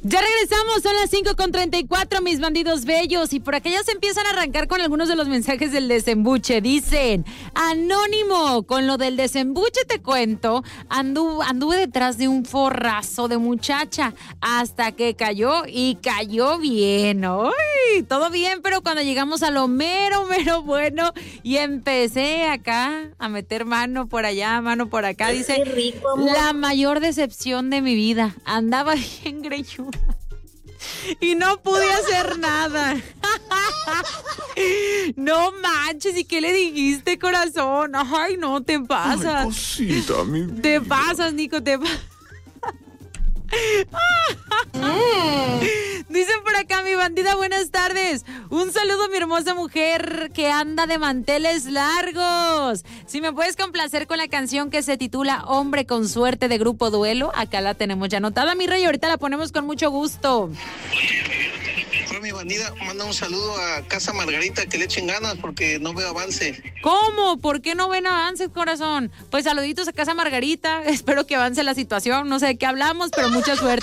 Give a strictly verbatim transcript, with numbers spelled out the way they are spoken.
Ya regresamos, son las cinco con treinta y cuatro, mis bandidos bellos. Y por acá ya se empiezan a arrancar con algunos de los mensajes del desembuche. Dicen, anónimo, con lo del desembuche te cuento, anduve, anduve detrás de un forrazo de muchacha hasta que cayó y cayó bien. ¡Ay! Todo bien, pero cuando llegamos a lo mero, mero bueno y empecé acá a meter mano por allá, mano por acá, dice, qué rico, amor. La mayor decepción de mi vida. Andaba bien greñuda y no pude hacer nada. No manches, ¿y qué le dijiste, corazón? Ay, no, te pasas. Ay, cosita, mi vida. Te pasas, Nico, te pasas. Dicen por acá, mi bandida, buenas tardes. Un saludo a mi hermosa mujer que anda de manteles largos. Si me puedes complacer con la canción que se titula Hombre con Suerte de Grupo Duelo, acá la tenemos ya anotada, mi rey, ahorita la ponemos con mucho gusto. Hola, mi bandida, manda un saludo a Casa Margarita, que le echen ganas porque no veo avance. ¿Cómo? ¿Por qué no ven avances, corazón? Pues saluditos a Casa Margarita, espero que avance la situación, no sé de qué hablamos, pero mucha suerte.